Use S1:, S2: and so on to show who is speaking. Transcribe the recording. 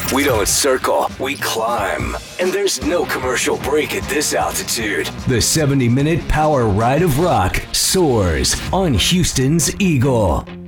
S1: We don't circle, we climb. And there's no commercial break at this altitude. The 70-minute power ride of rock soars on Houston's Eagle.